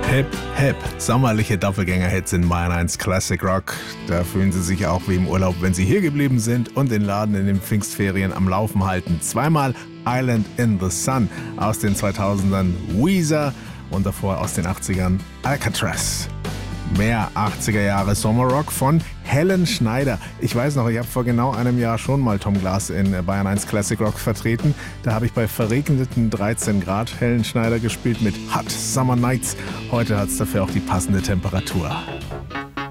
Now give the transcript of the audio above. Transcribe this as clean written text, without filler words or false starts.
Hip, hip, sommerliche Doppelgänger-Hits in Bayern 1 Classic Rock. Da fühlen Sie sich auch wie im Urlaub, wenn Sie hier geblieben sind und den Laden in den Pfingstferien am Laufen halten. Zweimal Island in the Sun aus den 2000ern Weezer und davor aus den 80ern Alcatraz. Mehr 80er Jahre Sommerrock von Helen Schneider. Ich weiß noch, ich habe vor genau einem Jahr schon mal Tom Glas in Bayern 1 Classic Rock vertreten. Da habe ich bei verregneten 13 Grad Helen Schneider gespielt mit Hot Summer Nights. Heute hat es dafür auch die passende Temperatur.